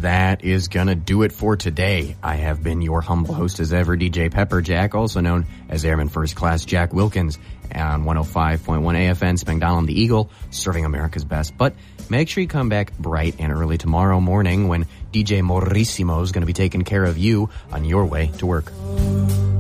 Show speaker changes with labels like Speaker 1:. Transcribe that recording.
Speaker 1: that is going to do it for today. I have been your humble host as ever, DJ Pepper Jack, also known as Airman First Class Jack Wilkins, on 105.1 AFN, Spangdahlem the Eagle, serving America's best. But make sure you come back bright and early tomorrow morning when DJ Morissimo is going to be taking care of you on your way to work.